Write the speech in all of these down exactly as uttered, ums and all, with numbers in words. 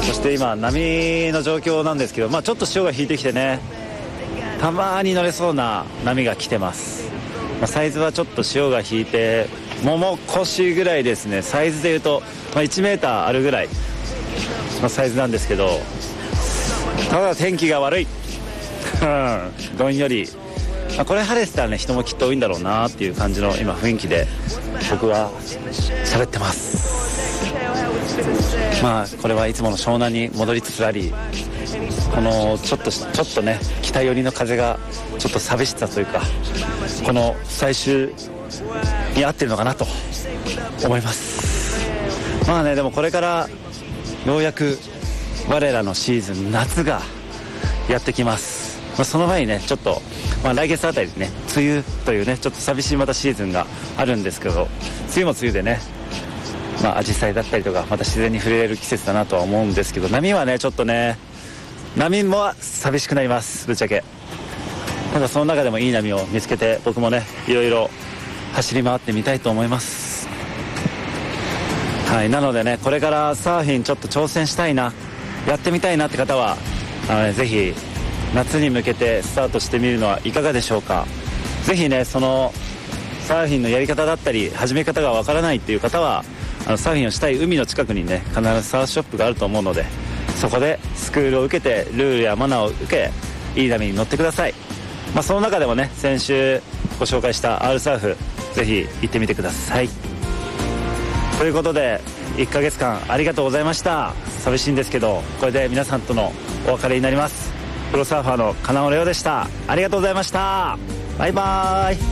そして今波の状況なんですけど、まあ、ちょっと潮が引いてきてね、たまに乗れそうな波が来てます。まあ、サイズはちょっと潮が引いてもも腰ぐらいですね。サイズでいうと、まあ、いちメーターあるぐらいのサイズなんですけど、ただ天気が悪いどんより、まあ、これ晴れてたらね人もきっと多いんだろうなっていう感じの今雰囲気で僕は喋ってます。まあこれはいつもの湘南に戻りつつあり、このちょっとちょっとね北寄りの風がちょっと寂しさというか、この最終に合ってるのかなと思います。まあね、でもこれからようやく我らのシーズン夏がやってきます。まあ、その前にねちょっと、まあ、来月あたりにね梅雨というねちょっと寂しいまたシーズンがあるんですけど、梅雨も梅雨でね、まあ、紫陽花だったりとかまた自然に触れれる季節だなとは思うんですけど、波はねちょっとね波も寂しくなります。ぶっちゃけただその中でもいい波を見つけて僕もねいろいろ走り回ってみたいと思います。はい、なのでねこれからサーフィンちょっと挑戦したいな、やってみたいなって方はあの、ね、ぜひ夏に向けてスタートしてみるのはいかがでしょうか。ぜひねそのサーフィンのやり方だったり始め方がわからないっていう方は、あのサーフィンをしたい海の近くにね必ずサーフショップがあると思うので、そこでスクールを受けてルールやマナーを受けいい波に乗ってください。まあ、その中でもね先週ご紹介した R サーフぜひ行ってみてください。ということでいっかげつかんありがとうございました。寂しいんですけどこれで皆さんとのお別れになります。プロサーファーの金尾レオでした。ありがとうございました。バイバイ。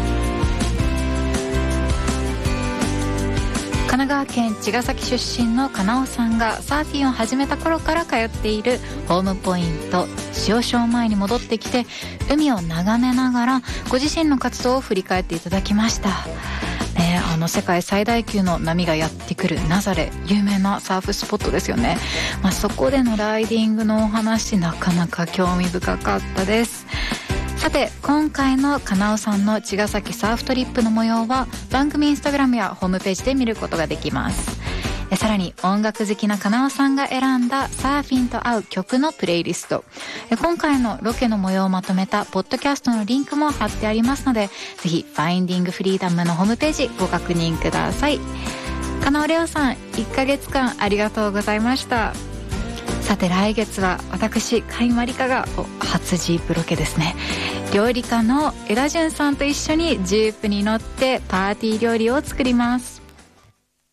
神奈川県茅ヶ崎出身の金尾さんがサーフィンを始めた頃から通っているホームポイント潮礁前に戻ってきて海を眺めながらご自身の活動を振り返っていただきました。ね、あの世界最大級の波がやってくるナザレ、有名なサーフスポットですよね。まあ、そこでのライディングのお話なかなか興味深かったです。さて今回の金尾さんの茅ヶ崎サーフトリップの模様は番組インスタグラムやホームページで見ることができます。さらに音楽好きな金尾さんが選んだサーフィンと合う曲のプレイリスト、今回のロケの模様をまとめたポッドキャストのリンクも貼ってありますので、ぜひファインディングフリーダムのホームページご確認ください。金尾レオさんいっかげつかんありがとうございました。さて来月は私甲斐まりかが初ジープロケですね。料理家の枝潤さんと一緒にジープに乗ってパーティー料理を作ります。